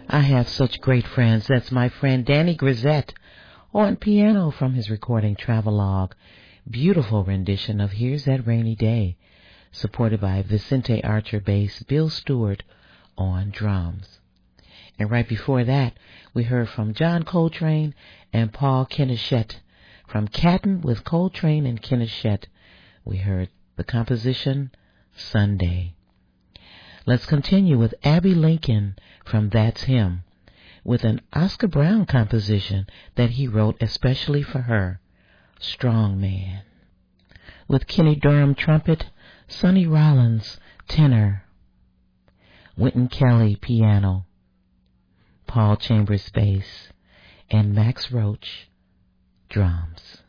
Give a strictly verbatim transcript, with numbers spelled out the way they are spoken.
I have such great friends. That's my friend Danny Grisette on piano from his recording Travelogue. Beautiful rendition of Here's That Rainy Day, supported by Vicente Archer bass, Bill Stewart on drums. And right before that, we heard from John Coltrane and Paul Kennichet. From Catton with Coltrane and Kennichet, we heard the composition Sunday. Let's continue with Abby Lincoln from That's Him, with an Oscar Brown composition that he wrote especially for her, Strong Man. With Kenny Durham trumpet, Sonny Rollins tenor, Wynton Kelly piano, Paul Chambers bass, and Max Roach drums.